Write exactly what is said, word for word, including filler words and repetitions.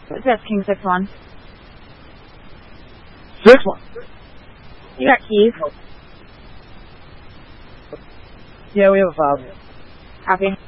What's this, King six one? Six one. You got keys? Yeah, we have a file. Copy.